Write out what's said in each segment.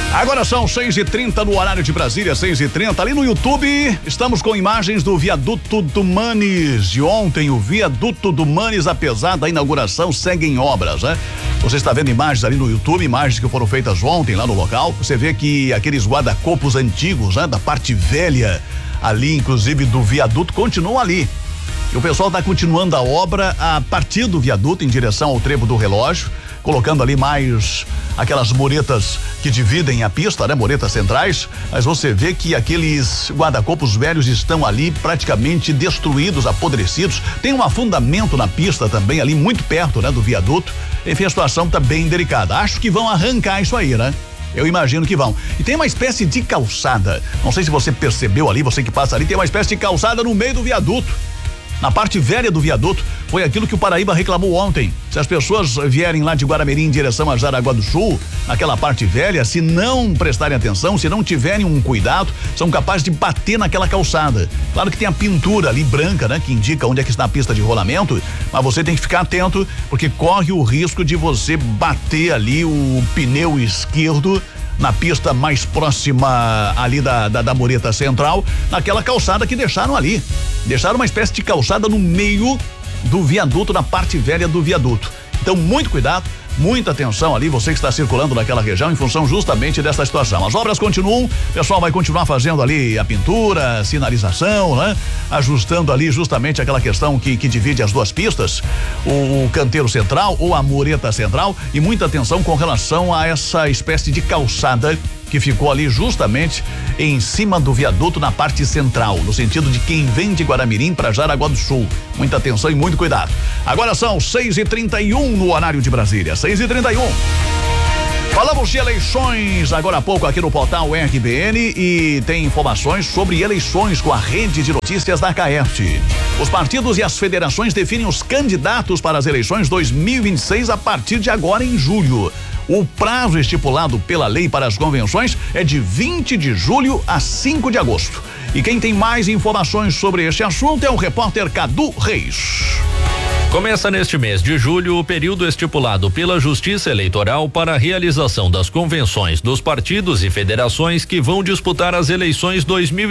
Agora são 6h30 no horário de Brasília, 6h30. Ali no YouTube, estamos com imagens do viaduto do Manes. De ontem, o viaduto do Manes, apesar da inauguração, segue em obras, né? Você está vendo imagens ali no YouTube, imagens que foram feitas ontem lá no local. Você vê que aqueles guarda-corpos antigos, né? Da parte velha, ali inclusive do viaduto, continuam ali. E o pessoal está continuando a obra a partir do viaduto em direção ao Trevo do Relógio, colocando ali mais aquelas muretas que dividem a pista, né? Muretas centrais, mas você vê que aqueles guarda-corpos velhos estão ali praticamente destruídos, apodrecidos. Tem um afundamento na pista também ali muito perto, né? Do viaduto. Enfim, a situação tá bem delicada. Acho que vão arrancar isso aí, né? Eu imagino que vão. E tem uma espécie de calçada. Não sei se você percebeu ali, você que passa ali, tem uma espécie de calçada no meio do viaduto. Na parte velha do viaduto, foi aquilo que o Paraíba reclamou ontem. Se as pessoas vierem lá de Guaramirim em direção a Jaraguá do Sul, naquela parte velha, se não prestarem atenção, se não tiverem um cuidado, são capazes de bater naquela calçada. Claro que tem a pintura ali branca, né? Que indica onde é que está a pista de rolamento, mas você tem que ficar atento, porque corre o risco de você bater ali o pneu esquerdo na pista mais próxima ali da mureta central, naquela calçada que deixaram ali. Deixaram uma espécie de calçada no meio do viaduto, na parte velha do viaduto. Então, muito cuidado, muita atenção ali, você que está circulando naquela região em função justamente dessa situação. As obras continuam, o pessoal vai continuar fazendo ali a pintura, sinalização, né? Ajustando ali justamente aquela questão que divide as duas pistas, o canteiro central ou a mureta central, e muita atenção com relação a essa espécie de calçada que ficou ali justamente em cima do viaduto na parte central, no sentido de quem vem de Guaramirim para Jaraguá do Sul. Muita atenção e muito cuidado. Agora são 6h31 no horário de Brasília, 6h31. Falamos de eleições agora há pouco aqui no portal RBN e tem informações sobre eleições com a rede de notícias da CAERT. Os partidos e as federações definem os candidatos para as eleições 2026 a partir de agora em julho. O prazo estipulado pela lei para as convenções é de 20 de julho a 5 de agosto. E quem tem mais informações sobre este assunto é o repórter Cadu Reis. Começa neste mês de julho o período estipulado pela Justiça Eleitoral para a realização das convenções dos partidos e federações que vão disputar as eleições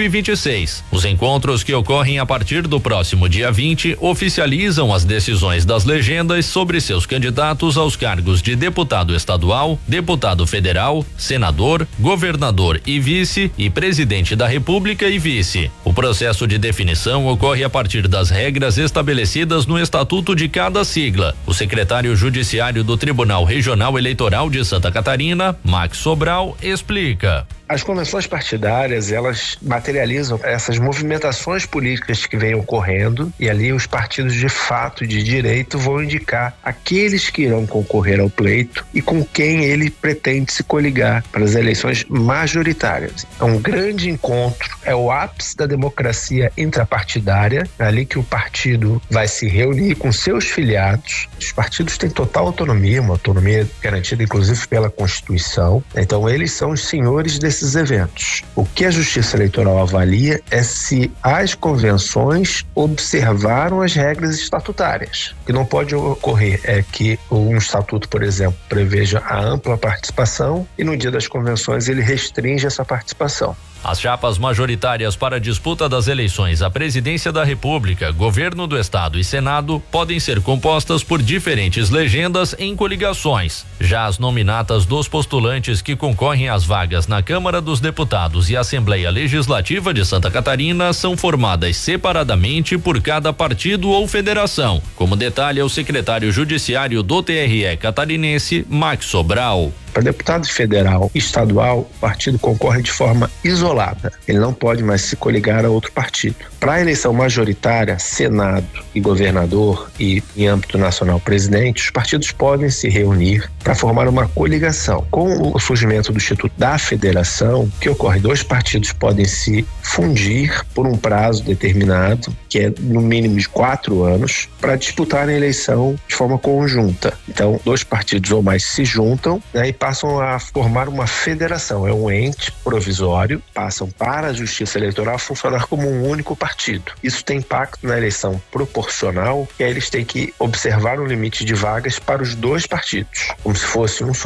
2026. Os encontros que ocorrem a partir do próximo dia 20 oficializam as decisões das legendas sobre seus candidatos aos cargos de deputado estadual, deputado federal, senador, governador e vice e presidente da República e vice. O processo de definição ocorre a partir das regras estabelecidas no Estatuto de cada sigla. O secretário judiciário do Tribunal Regional Eleitoral de Santa Catarina, Max Sobral, explica. As convenções partidárias, elas materializam essas movimentações políticas que vêm ocorrendo e ali os partidos de fato de direito vão indicar aqueles que irão concorrer ao pleito e com quem ele pretende se coligar para as eleições majoritárias. É um grande encontro, é o ápice da democracia intrapartidária, é ali que o partido vai se reunir com seus filiados. Os partidos têm total autonomia, uma autonomia garantida inclusive pela Constituição, então eles são os senhores desses eventos. O que a Justiça Eleitoral avalia é se as convenções observaram as regras estatutárias. O que não pode ocorrer é que um estatuto, por exemplo, preveja a ampla participação e no dia das convenções ele restringe essa participação. As chapas majoritárias para a disputa das eleições à presidência da República, governo do Estado e Senado podem ser compostas por diferentes legendas em coligações. Já as nominatas dos postulantes que concorrem às vagas na Câmara dos Deputados e Assembleia Legislativa de Santa Catarina são formadas separadamente por cada partido ou federação, como detalha o secretário judiciário do TRE catarinense, Max Sobral. Para deputado federal e estadual, o partido concorre de forma isolada. Ele não pode mais se coligar a outro partido. Para a eleição majoritária, Senado e governador e, em âmbito nacional, presidente, os partidos podem se reunir para formar uma coligação. Com o surgimento do Instituto da Federação, que ocorre, dois partidos podem se fundir por um prazo determinado, que é no mínimo de 4 anos, para disputar a eleição de forma conjunta. Então, dois partidos ou mais se juntam, né, e passam a formar uma federação. É um ente provisório, passam para a Justiça Eleitoral a funcionar como um único partido. Isso tem impacto na eleição proporcional, e aí eles têm que observar um limite de vagas para os dois partidos, como se fosse um só.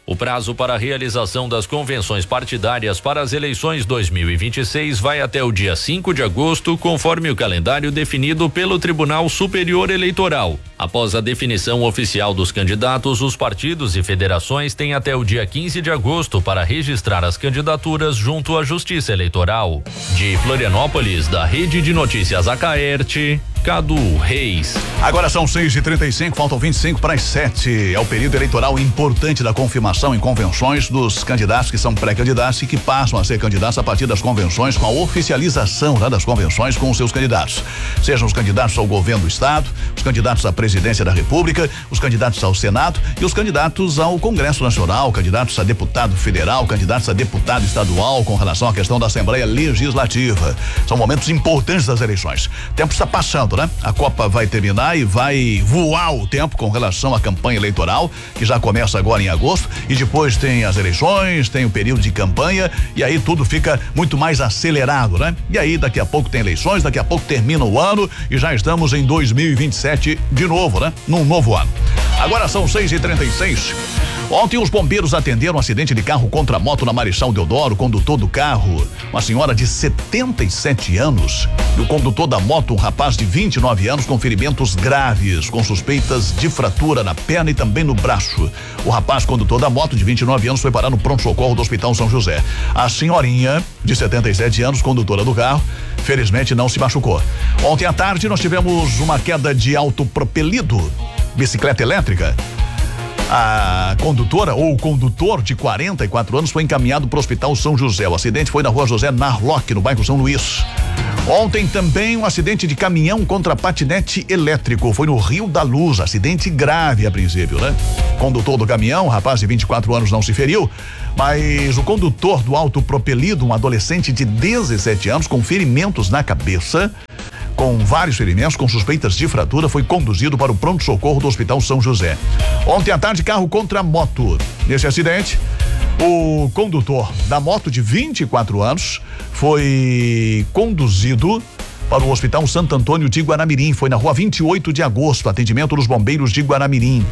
O prazo para a realização das convenções partidárias para as eleições 2026 vai até o dia 5 de agosto, conforme o calendário definido pelo Tribunal Superior Eleitoral. Após a definição oficial dos candidatos, os partidos e federações têm até o dia 15 de agosto para registrar as candidaturas junto à Justiça Eleitoral. De Florianópolis, da Rede de Notícias Acaerte, Cadu Reis. Agora são 6h35, faltam 25 para as 7. É o período eleitoral importante da confirmação em convenções dos candidatos que são pré-candidatos e que passam a ser candidatos a partir das convenções, com a oficialização das convenções com os seus candidatos. Sejam os candidatos ao governo do estado, os candidatos à presidência da República, os candidatos ao Senado e os candidatos ao Congresso Nacional, candidatos a deputado federal, candidatos a deputado estadual, com relação à questão da Assembleia Legislativa. São momentos importantes das eleições. O tempo está passando, né? A Copa vai terminar e vai voar o tempo com relação à campanha eleitoral, que já começa agora em agosto, e depois tem as eleições, tem o período de campanha, e aí tudo fica muito mais acelerado, né? E aí daqui a pouco tem eleições, daqui a pouco termina o ano e já estamos em 2027 de novo, né? Num novo ano. Agora são 6h36. Ontem os bombeiros atenderam um acidente de carro contra moto na Marechal Deodoro. O condutor do carro, uma senhora de 77 anos, e o condutor da moto, um rapaz de 29 anos com ferimentos graves, com suspeitas de fratura na perna e também no braço. O rapaz condutor da moto de 29 anos foi parar no pronto-socorro do Hospital São José. A senhorinha de 77 anos, condutora do carro, felizmente não se machucou. Ontem à tarde nós tivemos uma queda de autopropelido, bicicleta elétrica. A condutora ou o condutor de 44 anos foi encaminhado para o Hospital São José. O acidente foi na Rua José Narlock, no bairro São Luís. Ontem também um acidente de caminhão contra patinete elétrico. Foi no Rio da Luz, acidente grave a princípio, né? Condutor do caminhão, rapaz de 24 anos, não se feriu, mas o condutor do autopropelido, um adolescente de 17 anos com ferimentos na cabeça, com vários ferimentos, com suspeitas de fratura, foi conduzido para o pronto-socorro do Hospital São José. Ontem à tarde, carro contra moto. Nesse acidente, o condutor da moto de 24 anos foi conduzido para o Hospital Santo Antônio de Guaramirim. Foi na rua 28 de agosto, atendimento dos bombeiros de Guaramirim.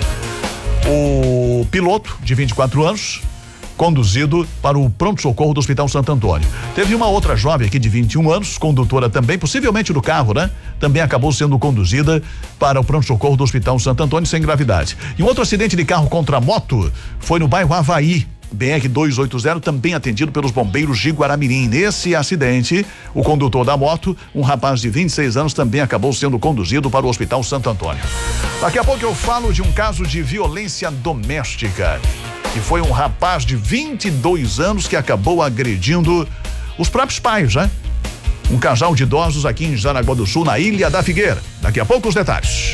O piloto de 24 anos conduzido para o pronto-socorro do Hospital Santo Antônio. Teve uma outra jovem aqui de 21 anos, condutora também, possivelmente do carro, né? Também acabou sendo conduzida para o pronto-socorro do Hospital Santo Antônio sem gravidade. E um outro acidente de carro contra moto foi no bairro Havaí, BR-280, também atendido pelos bombeiros de Guaramirim. Nesse acidente, o condutor da moto, um rapaz de 26 anos, também acabou sendo conduzido para o Hospital Santo Antônio. Daqui a pouco eu falo de um caso de violência doméstica, que foi um rapaz de 22 anos que acabou agredindo os próprios pais, né? Um casal de idosos aqui em Jaraguá do Sul, na Ilha da Figueira. Daqui a pouco os detalhes.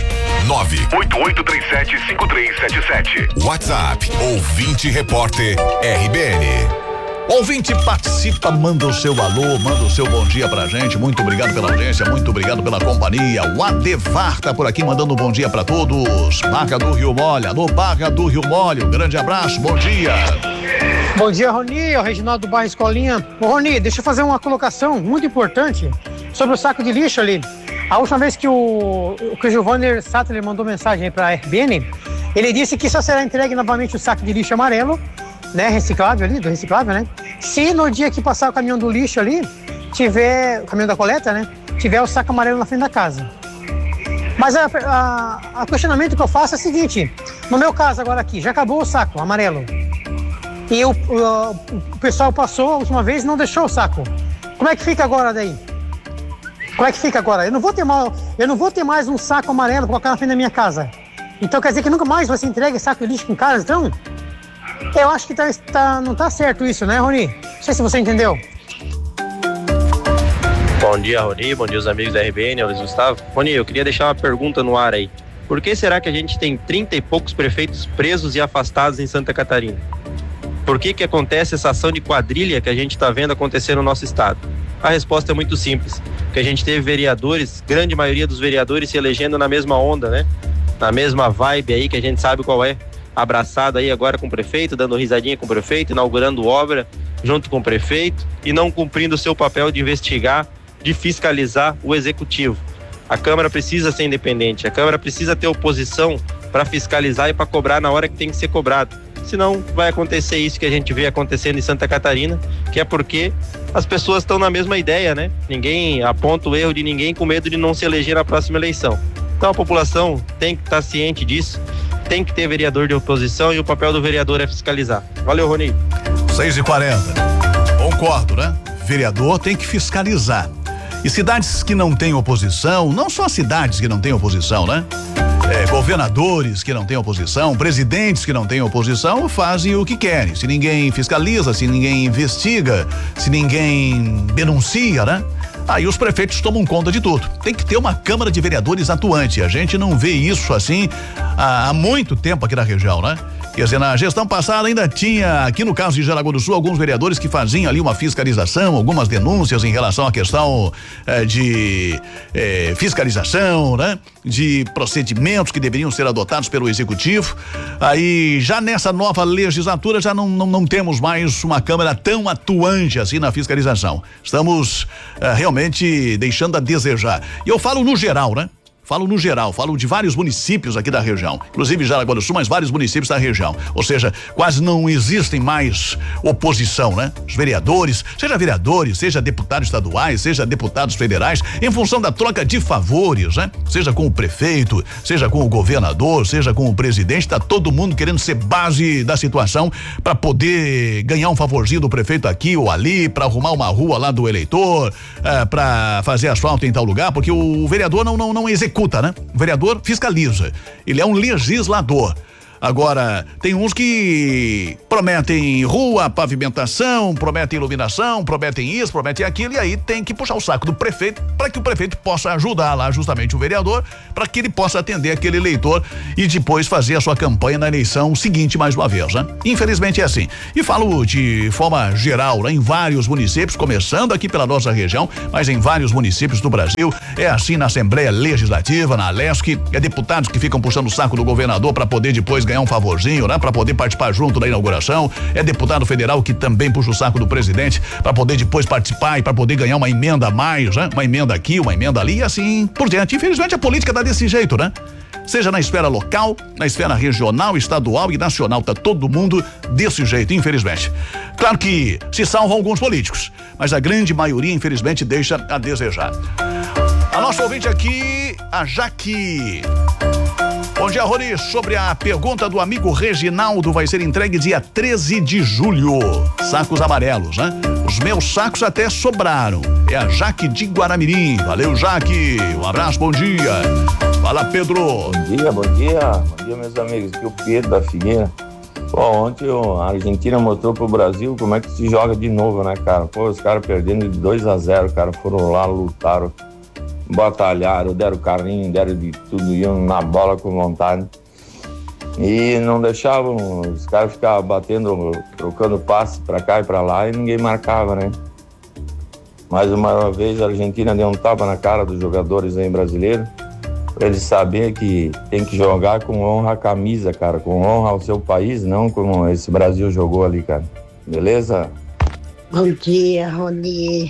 988375377. WhatsApp, ouvinte repórter RBN. Ouvinte, participa, manda o seu alô, manda o seu bom dia pra gente. Muito obrigado pela audiência, muito obrigado pela companhia. O Adevar tá por aqui mandando um bom dia pra todos. Barra do Rio Mole, alô Barra do Rio Mole, um grande abraço, bom dia. Bom dia, Roni, é o Reginaldo do bairro Escolinha. Ô Roni, deixa eu fazer uma colocação muito importante sobre o saco de lixo ali. A última vez que o Giovanni Sattler mandou mensagem aí pra RBN, ele disse que só será entregue novamente o saco de lixo amarelo, né, reciclável ali, do reciclável, né? Se no dia que passar o caminhão do lixo ali, tiver, o caminhão da coleta, né, tiver o saco amarelo na frente da casa. Mas o questionamento que eu faço é o seguinte, no meu caso agora aqui, já acabou o saco amarelo. E o pessoal passou a última vez e não deixou o saco. Como é que fica agora daí? Como é que fica agora? Eu não vou ter mais um saco amarelo pra colocar na frente da minha casa. Então quer dizer que nunca mais você entrega saco de lixo em casa, então? Eu acho que não tá certo isso, né, Roni? Não sei se você entendeu. Bom dia, Roni. Bom dia, os amigos da RBN, Luiz Gustavo. Roni, eu queria deixar uma pergunta no ar aí. Por que será que a gente tem 30 e poucos prefeitos presos e afastados em Santa Catarina? Por que acontece essa ação de quadrilha que a gente está vendo acontecer no nosso estado? A resposta é muito simples, porque a gente teve vereadores, grande maioria dos vereadores se elegendo na mesma onda, né? Na mesma vibe aí, que a gente sabe qual é, abraçado aí agora com o prefeito, dando risadinha com o prefeito, inaugurando obra junto com o prefeito e não cumprindo o seu papel de investigar, de fiscalizar o executivo. A Câmara precisa ser independente, a Câmara precisa ter oposição para fiscalizar e para cobrar na hora que tem que ser cobrado. senão vai acontecer isso que a gente vê acontecendo em Santa Catarina, que é porque as pessoas estão na mesma ideia, né? Ninguém aponta o erro de ninguém com medo de não se eleger na próxima eleição. Então a população tem que estar ciente disso, tem que ter vereador de oposição e o papel do vereador é fiscalizar. Valeu, Rony. 6h40. Concordo, né? Vereador tem que fiscalizar. E cidades que não têm oposição, não só cidades que não têm oposição, né? Governadores que não têm oposição, presidentes que não têm oposição, fazem o que querem. Se ninguém fiscaliza, se ninguém investiga, se ninguém denuncia, né? Aí os prefeitos tomam conta de tudo. Tem que ter uma Câmara de Vereadores atuante. A gente não vê isso assim há muito tempo aqui na região, né? Quer dizer, na gestão passada ainda tinha, aqui no caso de Jaraguá do Sul, alguns vereadores que faziam ali uma fiscalização, algumas denúncias em relação à questão de fiscalização, né? De procedimentos que deveriam ser adotados pelo Executivo. Aí, já nessa nova legislatura, já não temos mais uma Câmara tão atuante assim na fiscalização. Estamos realmente deixando a desejar. E eu falo no geral, né? Falo no geral, falo de vários municípios aqui da região, inclusive Jaraguá do Sul, mas vários municípios da região. Ou seja, quase não existem mais oposição, né? Os vereadores, seja deputados estaduais, seja deputados federais, em função da troca de favores, né? Seja com o prefeito, seja com o governador, seja com o presidente, tá todo mundo querendo ser base da situação para poder ganhar um favorzinho do prefeito aqui ou ali, para arrumar uma rua lá do eleitor, para fazer asfalto em tal lugar, porque o vereador não executa, né? O vereador fiscaliza. Ele é um legislador. Agora, tem uns que prometem rua, pavimentação, prometem iluminação, prometem isso, prometem aquilo, e aí tem que puxar o saco do prefeito para que o prefeito possa ajudar lá justamente o vereador, para que ele possa atender aquele eleitor e depois fazer a sua campanha na eleição seguinte mais uma vez, né? Infelizmente é assim. E falo de forma geral, né? Em vários municípios, começando aqui pela nossa região, mas em vários municípios do Brasil, é assim na Assembleia Legislativa, na Alesc, deputados que ficam puxando o saco do governador para poder depois ganhar um favorzinho, né? Para poder participar junto da inauguração. É deputado federal que também puxa o saco do presidente para poder depois participar e para poder ganhar uma emenda a mais, né? Uma emenda aqui, uma emenda ali e assim por diante. Infelizmente a política dá desse jeito, né? Seja na esfera local, na esfera regional, estadual e nacional, tá todo mundo desse jeito, infelizmente. Claro que se salvam alguns políticos, mas a grande maioria, infelizmente, deixa a desejar. A nossa ouvinte aqui, a Jaque. Bom dia, Rony. Sobre a pergunta do amigo Reginaldo, vai ser entregue dia 13 de julho. Sacos amarelos, né? Os meus sacos até sobraram. É a Jaque de Guaramirim. Valeu, Jaque. Um abraço, bom dia. Fala, Pedro. Bom dia, meus amigos. Aqui é o Pedro da Figueira. Pô, ontem a Argentina mostrou pro Brasil como é que se joga de novo, né, cara? Pô, os caras perdendo de 2-0, cara, foram lá, lutaram, batalharam, deram carrinho, deram de tudo, iam na bola com vontade. E não deixavam, os caras ficavam batendo, trocando passe pra cá e pra lá e ninguém marcava, né? Mais uma vez a Argentina deu um tapa na cara dos jogadores aí brasileiros, pra eles saberem que tem que jogar com honra a camisa, cara, com honra ao seu país, não como esse Brasil jogou ali, cara. Beleza? Bom dia, Rony.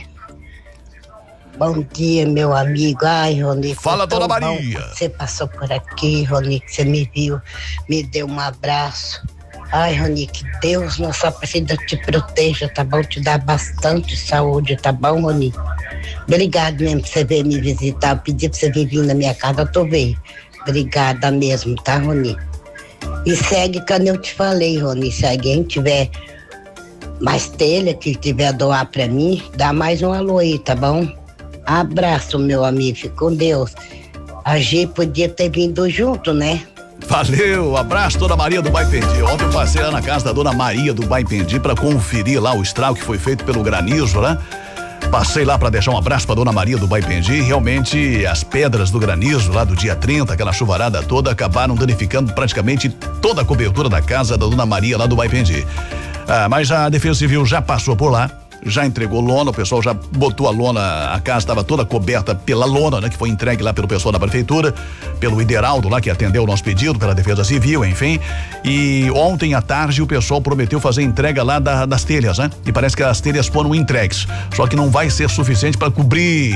Bom dia, meu amigo. Ai, Rony. Fala, dona Maria. Você passou por aqui, Rony, que você me viu, me deu um abraço. Ai, Rony, que Deus, nossa Aparecida, te proteja, tá bom? Te dá bastante saúde, tá bom, Rony? Obrigado mesmo por você vir me visitar. Eu pedi pra você vir na minha casa, eu tô vendo. Obrigada mesmo, tá, Rony? E segue quando eu te falei, Rony. Se alguém tiver mais telha que tiver a doar pra mim, dá mais um alô aí, tá bom? Abraço, meu amigo, fica com Deus. A G podia ter vindo junto, né? Valeu, abraço, Dona Maria do Baipendi. Ontem eu passei lá na casa da Dona Maria do Baipendi para conferir lá o estrago que foi feito pelo granizo, né? Passei lá para deixar um abraço para Dona Maria do Baipendi. Realmente as pedras do granizo lá do dia 30, aquela chuvarada toda, acabaram danificando praticamente toda a cobertura da casa da Dona Maria lá do Baipendi. Mas a Defesa Civil já passou por lá, já entregou lona, o pessoal já botou a lona, a casa estava toda coberta pela lona, né? Que foi entregue lá pelo pessoal da prefeitura, pelo Ideraldo lá, que atendeu o nosso pedido, pela Defesa Civil, enfim. E ontem à tarde o pessoal prometeu fazer entrega lá das telhas, né? E parece que as telhas foram entregues, só que não vai ser suficiente para cobrir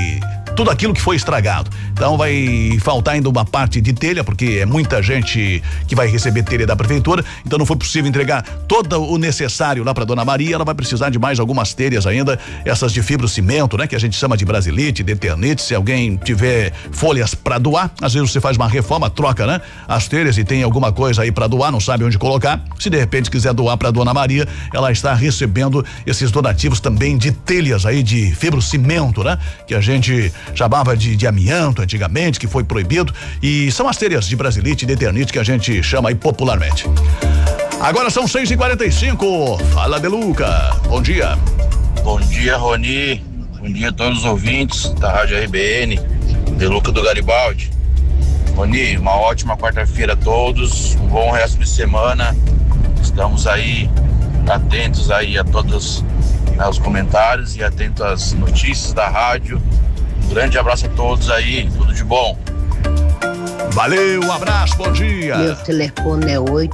tudo aquilo que foi estragado. Então vai faltar ainda uma parte de telha, porque é muita gente que vai receber telha da prefeitura, então não foi possível entregar todo o necessário lá para Dona Maria. Ela vai precisar de mais algumas telhas ainda, essas de fibrocimento, né? Que a gente chama de brasilite, de eternite. Se alguém tiver folhas para doar, às vezes você faz uma reforma, troca, né? As telhas e tem alguma coisa aí para doar, não sabe onde colocar. Se de repente quiser doar para Dona Maria, ela está recebendo esses donativos também de telhas aí de fibrocimento, né? Que a gente chamava de amianto antigamente, que foi proibido, e são as telhas de brasilite e de eternite que a gente chama aí popularmente. Agora são 6h45. Fala, Deluca. Bom dia. Bom dia, Roni. Bom dia a todos os ouvintes da Rádio RBN, Deluca do Garibaldi. Roni, uma ótima quarta-feira a todos, um bom resto de semana. Estamos aí atentos aí a todos, né, os comentários e atentos às notícias da rádio. Um grande abraço a todos aí, tudo de bom. Valeu, um abraço, bom dia. Meu telefone é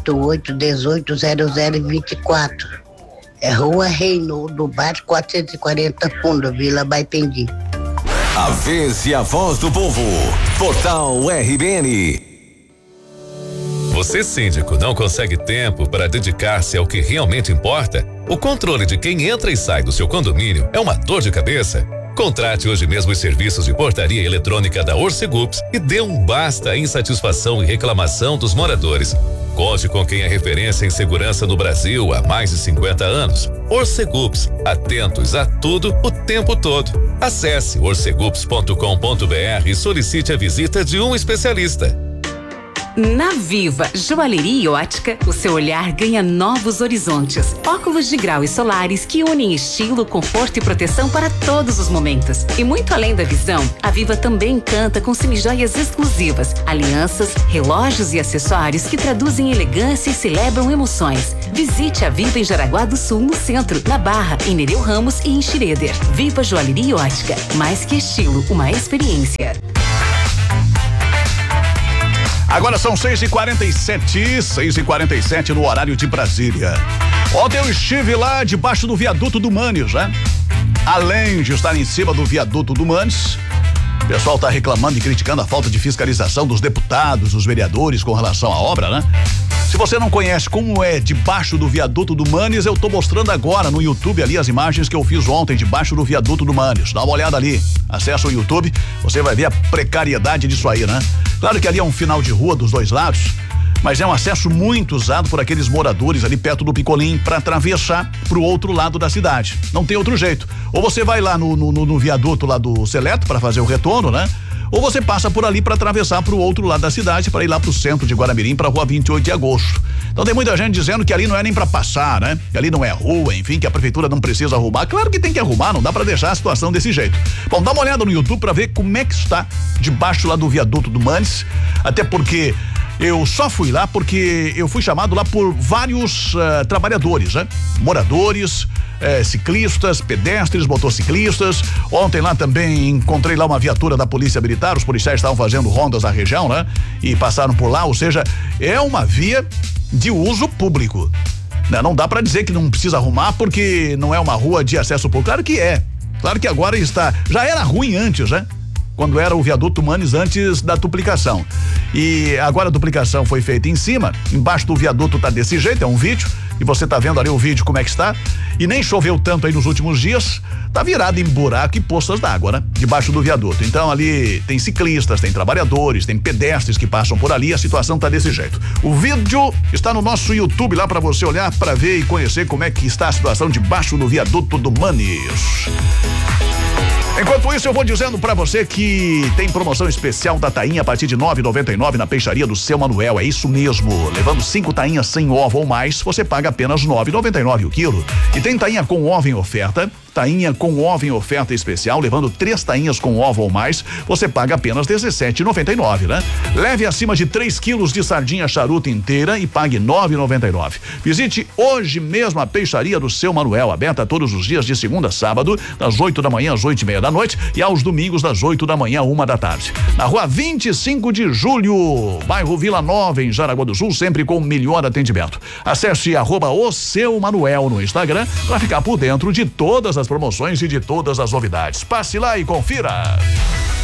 88180024. É Rua Reinaldo, bairro 440 Fundo, Vila Baipendi. A vez e a voz do povo. Portal RBN. Você, síndico, não consegue tempo para dedicar-se ao que realmente importa? O controle de quem entra e sai do seu condomínio é uma dor de cabeça? Contrate hoje mesmo os serviços de portaria eletrônica da Orcegups e dê um basta à insatisfação e reclamação dos moradores. Conte com quem é referência em segurança no Brasil há mais de 50 anos. Orcegups, atentos a tudo o tempo todo. Acesse orcegups.com.br e solicite a visita de um especialista. Na Viva Joalheria e Ótica, o seu olhar ganha novos horizontes. Óculos de grau e solares que unem estilo, conforto e proteção para todos os momentos. E muito além da visão, a Viva também encanta com semijoias exclusivas, alianças, relógios e acessórios que traduzem elegância e celebram emoções. Visite a Viva em Jaraguá do Sul, no centro, na Barra, em Nereu Ramos e em Schroeder. Viva Joalheria e Ótica, mais que estilo, uma experiência. Agora são 6h47 no horário de Brasília. Ontem eu estive lá debaixo do viaduto do Manes, né? Além de estar em cima do viaduto do Manes, o pessoal tá reclamando e criticando a falta de fiscalização dos deputados, dos vereadores com relação à obra, né? Se você não conhece como é debaixo do viaduto do Manes, eu tô mostrando agora no YouTube ali as imagens que eu fiz ontem debaixo do viaduto do Manes. Dá uma olhada ali, acessa o YouTube, você vai ver a precariedade disso aí, né? Claro que ali é um final de rua dos dois lados, mas é um acesso muito usado por aqueles moradores ali perto do Picolim para atravessar pro outro lado da cidade. Não tem outro jeito. Ou você vai lá no viaduto lá do Seleto para fazer o retorno, né? Ou você passa por ali para atravessar pro outro lado da cidade, para ir lá pro centro de Guaramirim, pra rua 28 de agosto. Então tem muita gente dizendo que ali não é nem para passar, né? Que ali não é rua, enfim, que a prefeitura não precisa arrumar. Claro que tem que arrumar, não dá para deixar a situação desse jeito. Bom, dá uma olhada no YouTube para ver como é que está debaixo lá do viaduto do Manes, até porque eu só fui lá porque eu fui chamado lá por vários trabalhadores, né? Moradores, ciclistas, pedestres, motociclistas. Ontem lá também encontrei lá uma viatura da Polícia Militar, os policiais estavam fazendo rondas na região, né? E passaram por lá, ou seja, é uma via de uso público, né? Não dá para dizer que não precisa arrumar porque não é uma rua de acesso público. Claro que é. Claro que agora está, já era ruim antes, né? Quando era o viaduto Manes antes da duplicação. E agora a duplicação foi feita em cima, embaixo do viaduto tá desse jeito, é um vídeo, e você tá vendo ali o vídeo como é que está, e nem choveu tanto aí nos últimos dias, tá virado em buraco e poças d'água, né? Debaixo do viaduto. Então ali tem ciclistas, tem trabalhadores, tem pedestres que passam por ali, a situação tá desse jeito. O vídeo está no nosso YouTube lá para você olhar, para ver e conhecer como é que está a situação debaixo do viaduto do Manes. Enquanto isso, eu vou dizendo pra você que tem promoção especial da tainha a partir de R$ 9,99 na peixaria do Seu Manuel. É isso mesmo. Levando 5 tainhas sem ovo ou mais, você paga apenas R$ 9,99 o quilo. E tem tainha com ovo em oferta. Tainha com ovo em oferta especial, levando 3 tainhas com ovo ou mais, você paga apenas R$ 17,99, né? Leve acima de 3 quilos de sardinha charuto inteira e pague R$ 9,99. Visite hoje mesmo a peixaria do Seu Manuel, aberta todos os dias de segunda a sábado, das 8 da manhã às 8:30 da noite e aos domingos das 8 da manhã à 1 da tarde. Na rua 25 de julho, bairro Vila Nova, em Jaraguá do Sul, sempre com o melhor atendimento. Acesse @o Seu Manuel no Instagram para ficar por dentro de todas as promoções e de todas as novidades. Passe lá e confira.